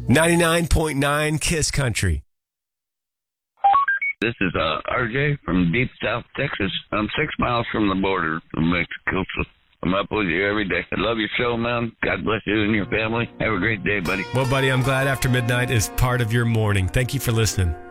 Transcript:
99.9 Kiss Country. This is RJ from deep South Texas. I'm 6 miles from the border of Mexico, so I'm up with you every day. I love your show, man. God bless you and your family. Have a great day, buddy. Well, buddy, I'm glad After Midnight is part of your morning. Thank you for listening.